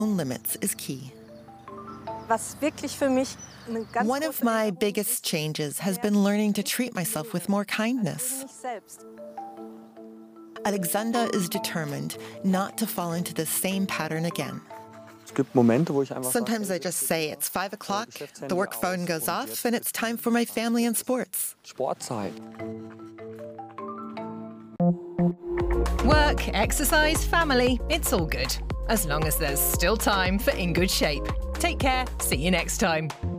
limits is key. One of my biggest changes has been learning to treat myself with more kindness. Alexander is determined not to fall into the same pattern again. Sometimes I just say it's 5 o'clock, the work phone goes off, and it's time for my family and sports. Work, exercise, family, it's all good. As long as there's still time for In Good Shape. Take care, see you next time.